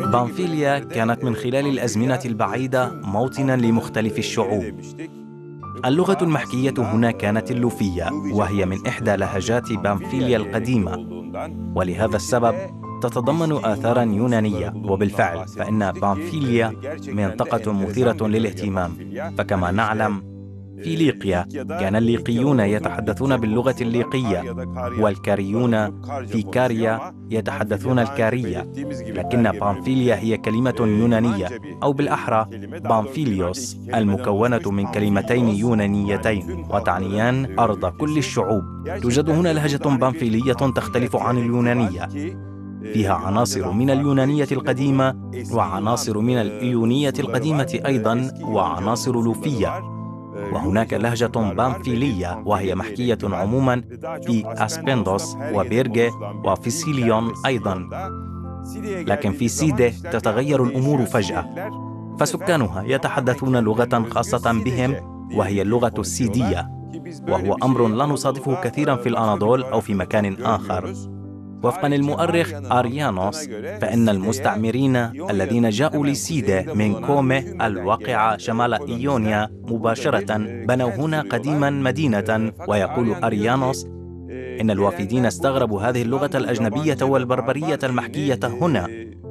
بامفيليا كانت من خلال الأزمنة البعيدة موطناً لمختلف الشعوب. اللغة المحكية هنا كانت اللوفية، وهي من إحدى لهجات بامفيليا القديمة، ولهذا السبب تتضمن آثاراً يونانية. وبالفعل فإن بامفيليا منطقة مثيرة للاهتمام، فكما نعلم في ليقيا كان الليقيون يتحدثون باللغة الليقية، والكاريون في كاريا يتحدثون الكارية، لكن بامفيليا هي كلمة يونانية، أو بالأحرى بامفيليوس، المكونة من كلمتين يونانيتين وتعنيان أرض كل الشعوب. توجد هنا لهجة بامفيلية تختلف عن اليونانية، فيها عناصر من اليونانية القديمة وعناصر من الإيونية القديمة أيضاً وعناصر لوفية. وهناك لهجة بامفيلية وهي محكية عموماً في أسبندوس وبيرغي وفي سيليون أيضاً، لكن في سيدة تتغير الأمور فجأة، فسكانها يتحدثون لغة خاصة بهم وهي اللغة السيدية، وهو أمر لا نصادفه كثيراً في الأناضول أو في مكان آخر. وفقاً للمؤرخ أريانوس، فإن المستعمرين الذين جاءوا لسيدة من كومي الواقعة شمال إيونيا مباشرة بنوا هنا قديماً مدينة. ويقول أريانوس إن الوافدين استغربوا هذه اللغة الأجنبية والبربرية المحكية هنا،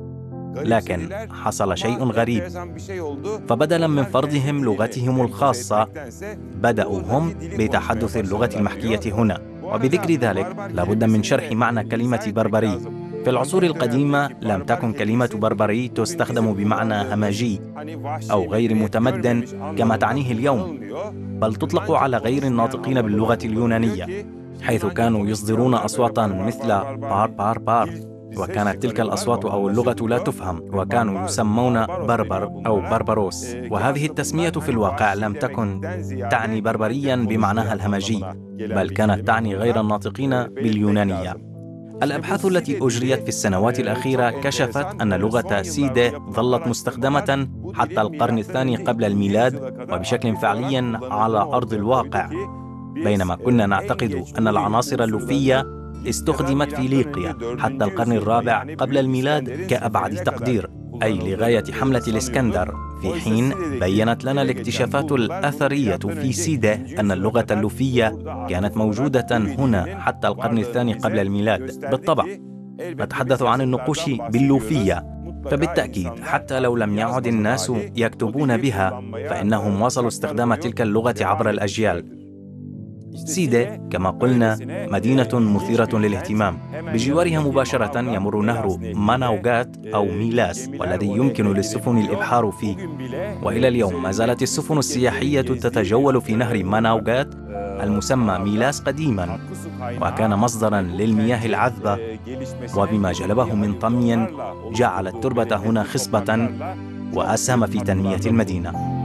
لكن حصل شيء غريب، فبدلاً من فرضهم لغتهم الخاصة بدأوا هم بتحدث اللغة المحكية هنا. وبذكر ذلك لابد من شرح معنى كلمة بربري. في العصور القديمة لم تكن كلمة بربري تستخدم بمعنى همجي أو غير متمدن كما تعنيه اليوم، بل تطلق على غير الناطقين باللغة اليونانية، حيث كانوا يصدرون أصواتا مثل بار بار بار، وكانت تلك الأصوات أو اللغة لا تفهم، وكانوا يسمون بربر أو بربروس. وهذه التسمية في الواقع لم تكن تعني بربريا بمعناها الهمجي، بل كانت تعني غير الناطقين باليونانية. الأبحاث التي أجريت في السنوات الأخيرة كشفت أن لغة سيدة ظلت مستخدمة حتى القرن الثاني قبل الميلاد وبشكل فعلي على أرض الواقع، بينما كنا نعتقد أن العناصر اللوفية استخدمت في ليقيا حتى القرن الرابع قبل الميلاد كأبعد تقدير، أي لغاية حملة الإسكندر، في حين بيّنت لنا الاكتشافات الأثرية في سيدة أن اللغة اللوفية كانت موجودة هنا حتى القرن الثاني قبل الميلاد. بالطبع نتحدث عن النقوش باللوفية، فبالتأكيد حتى لو لم يعد الناس يكتبون بها فإنهم واصلوا استخدام تلك اللغة عبر الأجيال. سيدة كما قلنا مدينة مثيرة للاهتمام، بجوارها مباشرة يمر نهر ماناوغات أو ميلاس، والذي يمكن للسفن الإبحار فيه. وإلى اليوم ما زالت السفن السياحية تتجول في نهر ماناوغات المسمى ميلاس قديما، وكان مصدرا للمياه العذبة، وبما جلبه من طمي جعل التربة هنا خصبة وأسهم في تنمية المدينة.